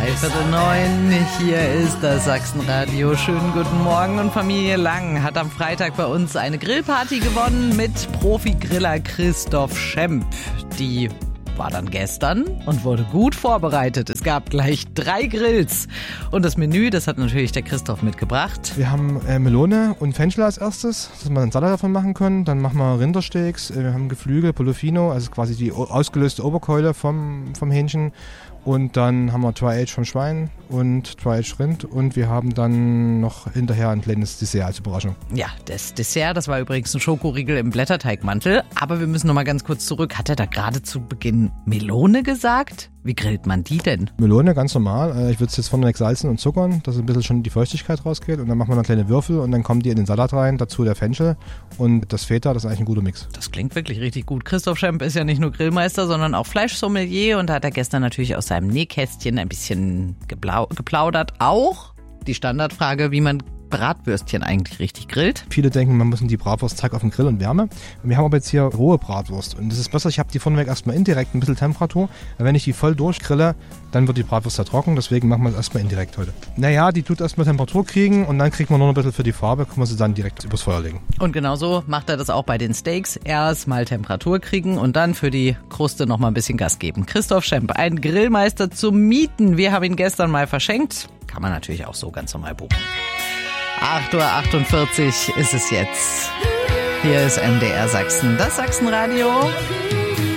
3:45. Hier ist das Sachsenradio. Schönen guten Morgen. Und Familie Lang hat am Freitag bei uns eine Grillparty gewonnen mit Profi-Griller Christoph Schemp. Die war dann gestern und wurde gut vorbereitet. Es gab gleich 3 Grills. Und das Menü, das hat natürlich der Christoph mitgebracht. Wir haben Melone und Fenchel als erstes, dass wir einen Salat davon machen können. Dann machen wir Rindersteaks, wir haben Geflügel, Polofino, also quasi die ausgelöste Oberkeule vom Hähnchen. Und dann haben wir Dry-Aged vom Schwein und Dry-Aged Rind. Und wir haben dann noch hinterher ein kleines Dessert als Überraschung. Ja, das Dessert, das war übrigens ein Schokoriegel im Blätterteigmantel. Aber wir müssen noch mal ganz kurz zurück. Hat er da gerade zu Beginn Melone gesagt? Wie grillt man die denn? Melone, ganz normal. Ich würde es jetzt vorneweg salzen und zuckern, dass ein bisschen schon die Feuchtigkeit rausgeht. Und dann machen wir noch kleine Würfel und dann kommen die in den Salat rein. Dazu der Fenchel und das Feta, das ist eigentlich ein guter Mix. Das klingt wirklich richtig gut. Christoph Schemp ist ja nicht nur Grillmeister, sondern auch Fleischsommelier. Und da hat er gestern natürlich aus seinem Nähkästchen ein bisschen geplaudert. Auch die Standardfrage, wie man Bratwürstchen eigentlich richtig grillt. Viele denken, man muss die Bratwurst zack auf den Grill und Wärme. Und wir haben aber jetzt hier rohe Bratwurst. Und das ist besser, ich habe die vorneweg erstmal indirekt ein bisschen Temperatur. Weil wenn ich die voll durchgrille, dann wird die Bratwurst ja trocken. Deswegen machen wir es erstmal indirekt heute. Naja, die tut erstmal Temperatur kriegen und dann kriegt man nur noch ein bisschen für die Farbe, können wir sie dann direkt übers Feuer legen. Und genauso macht er das auch bei den Steaks. Erst mal Temperatur kriegen und dann für die Kruste noch mal ein bisschen Gas geben. Christoph Schemp, ein Grillmeister zum Mieten. Wir haben ihn gestern mal verschenkt. Kann man natürlich auch so ganz normal buchen. 8:48 ist es jetzt. Hier ist MDR Sachsen, das Sachsenradio.